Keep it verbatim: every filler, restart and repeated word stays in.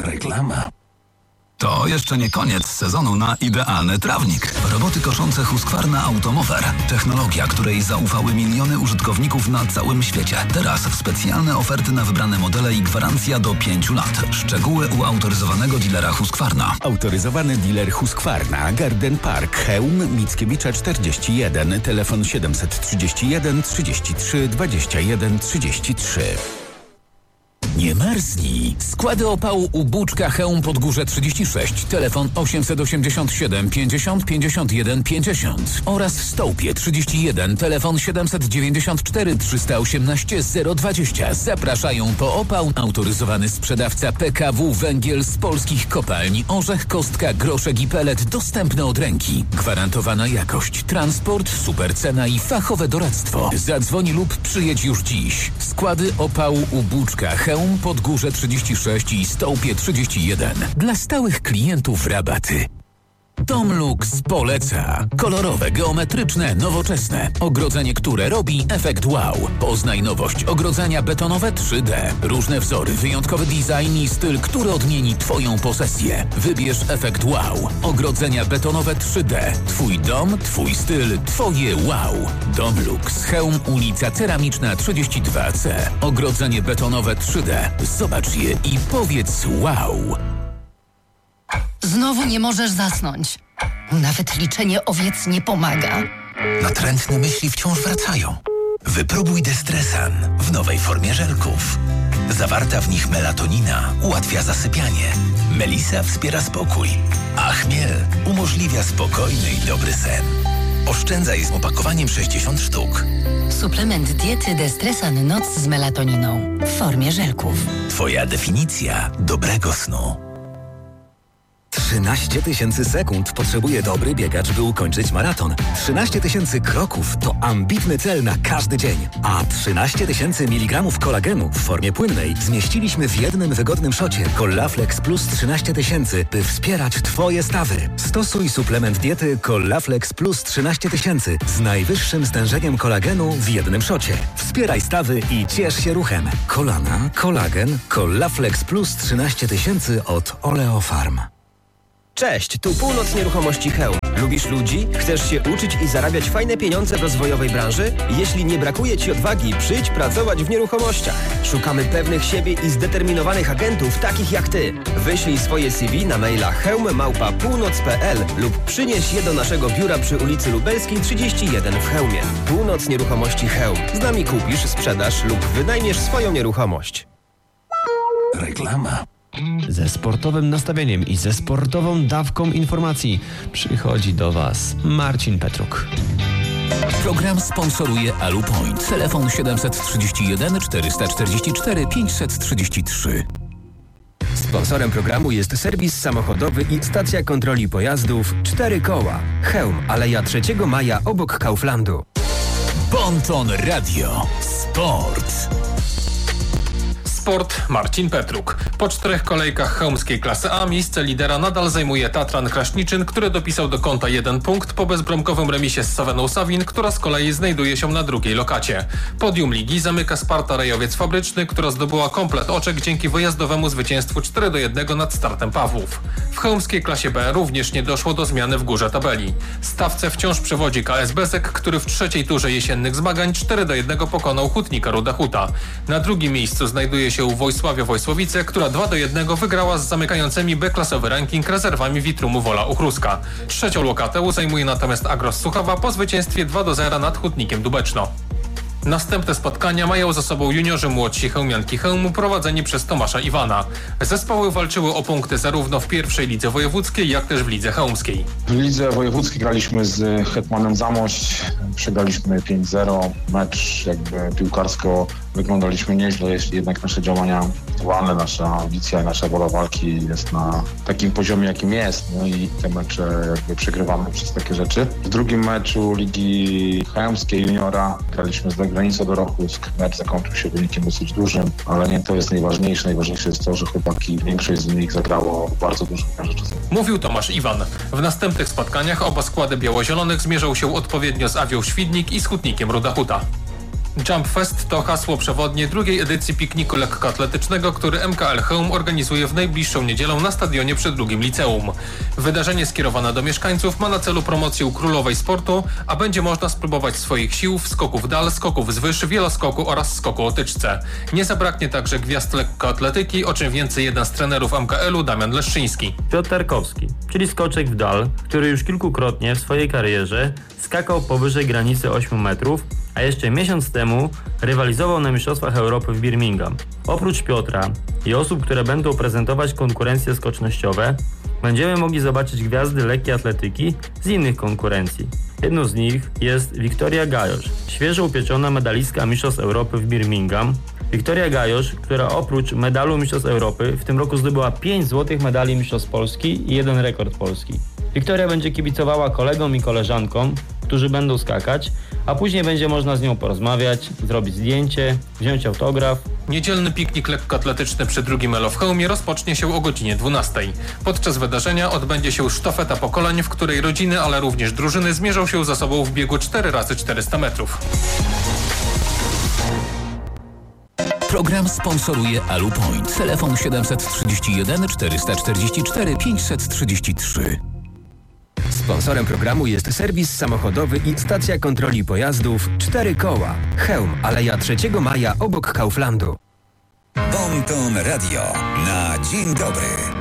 Reklama. To jeszcze nie koniec sezonu na idealny trawnik. Roboty koszące Husqvarna Automower. Technologia, której zaufały miliony użytkowników na całym świecie. Teraz specjalne oferty na wybrane modele i gwarancja do pięciu lat. Szczegóły u autoryzowanego dealera Husqvarna. Autoryzowany dealer Husqvarna, Garden Park, Chełm, Mickiewicza czterdzieści jeden, telefon siedemset trzydzieści jeden trzydzieści trzy dwadzieścia jeden trzydzieści trzy. Nie marznij. Składy opału u Buczka Chełm Podgórze trzydzieści sześć, telefon osiemset osiemdziesiąt siedem pięćdziesiąt pięćdziesiąt jeden pięćdziesiąt oraz Stołpie trzydzieści jeden, telefon siedemset dziewięćdziesiąt cztery trzysta osiemnaście zero dwadzieścia. Zapraszają po opał autoryzowany sprzedawca P K W Węgiel z polskich kopalni Orzech, Kostka, Groszek i Pelet, dostępne od ręki. Gwarantowana jakość, transport, super cena i fachowe doradztwo. Zadzwoni lub przyjedź już dziś. Składy opału u Buczka Chełm Podgórze trzydzieści sześć i Stołpie trzydzieści jeden. Dla stałych klientów rabaty. Domlux poleca. Kolorowe, geometryczne, nowoczesne. Ogrodzenie, które robi efekt wow. Poznaj nowość ogrodzenia betonowe trzy D. Różne wzory, wyjątkowy design i styl, który odmieni Twoją posesję. Wybierz efekt wow. Ogrodzenia betonowe trzy D. Twój dom, Twój styl, Twoje wow. Domlux. Chełm, ulica Ceramiczna trzydzieści dwa C. Ogrodzenie betonowe trzy D. Zobacz je i powiedz wow. Znowu nie możesz zasnąć. Nawet liczenie owiec nie pomaga. Natrętne myśli wciąż wracają. Wypróbuj Destresan w nowej formie żelków. Zawarta w nich melatonina ułatwia zasypianie. Melisa wspiera spokój, a chmiel umożliwia spokojny i dobry sen. Oszczędzaj z opakowaniem sześćdziesiąt sztuk. Suplement diety Destresan Noc z melatoniną w formie żelków. Twoja definicja dobrego snu. trzynaście tysięcy sekund potrzebuje dobry biegacz, by ukończyć maraton. trzynaście tysięcy kroków to ambitny cel na każdy dzień. A trzynaście tysięcy miligramów kolagenu w formie płynnej zmieściliśmy w jednym wygodnym szocie Collaflex Plus trzynaście tysięcy, by wspierać Twoje stawy. Stosuj suplement diety Collaflex Plus trzynaście tysięcy z najwyższym stężeniem kolagenu w jednym szocie. Wspieraj stawy i ciesz się ruchem. Kolana, kolagen, Collaflex Plus trzynaście tysięcy od Oleofarm. Cześć, tu Północ Nieruchomości Chełm. Lubisz ludzi? Chcesz się uczyć i zarabiać fajne pieniądze w rozwojowej branży? Jeśli nie brakuje Ci odwagi, przyjdź pracować w nieruchomościach. Szukamy pewnych siebie i zdeterminowanych agentów takich jak Ty. Wyślij swoje C V na maila chełm małpa północ kropka p l lub przynieś je do naszego biura przy ulicy Lubelskiej trzydzieści jeden w Chełmie. Północ Nieruchomości Chełm. Z nami kupisz, sprzedasz lub wynajmiesz swoją nieruchomość. Reklama. Ze sportowym nastawieniem i ze sportową dawką informacji przychodzi do Was Marcin Petruk. Program sponsoruje Alupoint. Telefon siedemset trzydzieści jeden czterysta czterdzieści cztery pięćset trzydzieści trzy. Sponsorem programu jest serwis samochodowy i stacja kontroli pojazdów Cztery Koła. Chełm, Aleja trzeciego maja obok Kauflandu. Bonton Radio. Sport. Sport, Marcin Petruk. Po czterech kolejkach chełmskiej klasy A miejsce lidera nadal zajmuje Tatran Kraśniczyn, który dopisał do konta jeden punkt po bezbramkowym remisie z Saweną Sawin, która z kolei znajduje się na drugiej lokacie. Podium ligi zamyka Sparta Rejowiec Fabryczny, która zdobyła komplet oczek dzięki wyjazdowemu zwycięstwu cztery do jednego nad Startem Pawłów. W chełmskiej klasie B również nie doszło do zmiany w górze tabeli. Stawce wciąż przewodzi K S Bezek, który w trzeciej turze jesiennych zmagań cztery do jednego pokonał Hutnika Ruda Huta. Na drugim miejscu znajduje się u Wojsławia Wojsłowice, która dwa do jednego wygrała z zamykającymi B-klasowy ranking rezerwami Witrumu Wola Uchruska. Trzecią lokatę zajmuje natomiast Agros Suchawa po zwycięstwie dwa do zera nad Hutnikiem Dubeczno. Następne spotkania mają za sobą juniorzy młodsi Chełmianki Chełmu prowadzeni przez Tomasza Iwana. Zespoły walczyły o punkty zarówno w pierwszej lidze wojewódzkiej, jak też w lidze chełmskiej. W lidze wojewódzkiej graliśmy z Hetmanem Zamość, przegraliśmy pięć zero. Mecz jakby piłkarsko wyglądaliśmy nieźle, jednak nasze działania aktualne, nasza ambicja i nasza wola walki jest na takim poziomie, jakim jest. No i te mecze jakby przegrywamy przez takie rzeczy. W drugim meczu Ligi Chełmskiej juniora graliśmy z Legionicą do Rochusk. Mecz zakończył się wynikiem dosyć dużym, ale nie to jest najważniejsze. Najważniejsze jest to, że chłopaki, większość z nich zagrało bardzo dużo rzeczy. Mówił Tomasz Iwan. W następnych spotkaniach oba składy biało-zielonych zmierzą się odpowiednio z Awią Świdnik i z Hutnikiem Ruda Huta. Jump Fest to hasło przewodnie drugiej edycji pikniku lekkoatletycznego, który M K L Chełm organizuje w najbliższą niedzielę na stadionie przy drugim liceum. Wydarzenie skierowane do mieszkańców ma na celu promocję królowej sportu, a będzie można spróbować swoich sił w skoku w dal, skoków z wyż, wieloskoku oraz skoku o tyczce. Nie zabraknie także gwiazd lekkoatletyki, o czym więcej jeden z trenerów M K L-u, Damian Leszczyński. Piotr Tarkowski, czyli skoczek w dal, który już kilkukrotnie w swojej karierze skakał powyżej granicy ośmiu metrów, a jeszcze miesiąc temu rywalizował na Mistrzostwach Europy w Birmingham. Oprócz Piotra i osób, które będą prezentować konkurencje skocznościowe, będziemy mogli zobaczyć gwiazdy lekkiej atletyki z innych konkurencji. Jedną z nich jest Wiktoria Gajosz, świeżo upieczona medalistka Mistrzostw Europy w Birmingham. Wiktoria Gajosz, która oprócz medalu Mistrzostw Europy w tym roku zdobyła pięć złotych medali Mistrzostw Polski i jeden rekord polski. Wiktoria będzie kibicowała kolegom i koleżankom, którzy będą skakać, a później będzie można z nią porozmawiać, zrobić zdjęcie, wziąć autograf. Niedzielny piknik lekkoatletyczny przy drugim Elo w Chełmie rozpocznie się o godzinie dwunastej. Podczas wydarzenia odbędzie się sztafeta pokoleń, w której rodziny, ale również drużyny zmierzą się ze sobą w biegu cztery razy czterysta metrów. Program sponsoruje Alupoint. Telefon siedem trzy jeden cztery cztery cztery pięć trzy trzy. Sponsorem programu jest serwis samochodowy i stacja kontroli pojazdów Cztery Koła. Chełm, Aleja trzeciego maja obok Kauflandu. Bon Ton Radio na dzień dobry.